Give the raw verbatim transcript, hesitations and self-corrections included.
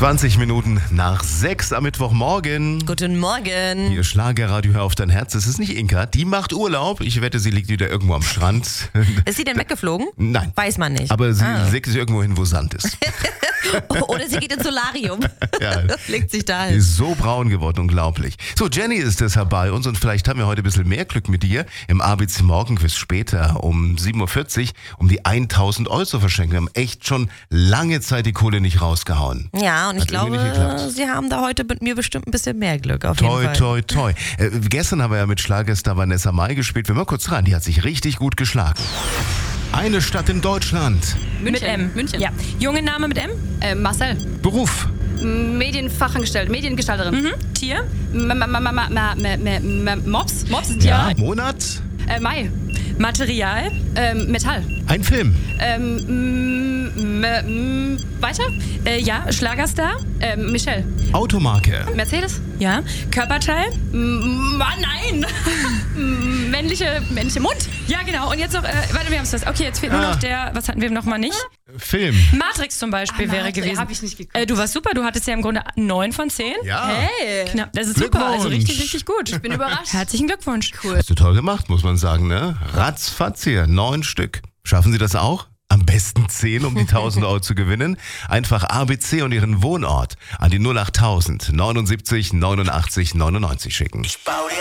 zwanzig Minuten nach sechs am Mittwochmorgen. Guten Morgen. Hier Schlagerradio, hör auf dein Herz. Das ist nicht Inka, die macht Urlaub. Ich wette, sie liegt wieder irgendwo am Strand. Ist sie denn weggeflogen? Nein. Weiß man nicht. Aber sie Ah. legt sich irgendwo hin, wo Sand ist. Oder sie geht ins Solarium. Ja. Legt sich da Die hin. ist so braun geworden, unglaublich. So, Jenny ist deshalb bei uns und vielleicht haben wir heute ein bisschen mehr Glück mit dir im A B C Morgenquiz später um sieben Uhr vierzig, um die tausend Euro zu verschenken. Wir haben echt schon lange Zeit die Kohle nicht rausgehauen. Ja, und ich Hat irgendwie glaube, nicht geklappt. sie haben da heute mit mir bestimmt ein bisschen mehr Glück. Auf Toi, jeden Fall. toi, toi. Äh, gestern haben wir ja mit Schlagerstar Vanessa Mai gespielt. Wir mal kurz ran, die hat sich richtig gut geschlagen. Eine Stadt in Deutschland. München. Mit M. München. Ja. Junge Name mit M? Äh, Marcel. Beruf. Medienfachangestellte, Mediengestalterin. Mhm. Tier? M -m -m -m -m -m -m Mops. Mops. Ja. Monat. Äh, Mai. Material? Ähm, Metall. Ein Film. Ähm, m -m -m weiter? Äh, ja. Schlagerstar? Ähm, Michelle. Automarke. Mercedes. Ja. Körperteil? M Mann, nein. M- männliche, männliche Mund. Ja, genau. Und jetzt noch, äh, warte, wir haben es fast. Okay, jetzt fehlt nur Ah. noch der, was hatten wir noch mal nicht? Film. Matrix zum Beispiel wäre Matrix, gewesen. hab ich nicht geguckt. Äh, du warst super, du hattest ja im Grunde neun von zehn. Ja. Hey. Knapp, das ist super, also Glückwunsch. richtig, richtig gut. Ich bin überrascht. Herzlichen Glückwunsch. Cool. Hast du toll gemacht, muss man sagen, ne? Ratzfatz hier, neun Stück. Schaffen Sie das auch? Am besten zehn, um die tausend Euro zu gewinnen. Einfach A B C und Ihren Wohnort an die null acht tausend neunundsiebzig neunundachtzig neunundneunzig schicken.